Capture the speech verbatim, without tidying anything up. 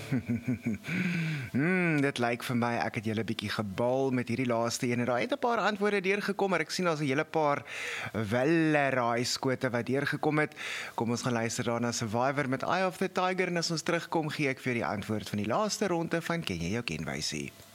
Hmm, dit lyk vir my ek het julle bietjie gebal met hierdie laaste een en daar het 'n paar antwoorde deurgekom, maar ek sien daar's 'n hele paar welle raaiskote wat deurgekom het. Kom ons gaan luister daarna Survivor met Eye of the Tiger en as ons terugkom gee ek vir die antwoord van die laaste ronde van Ken jy jou kenwysie.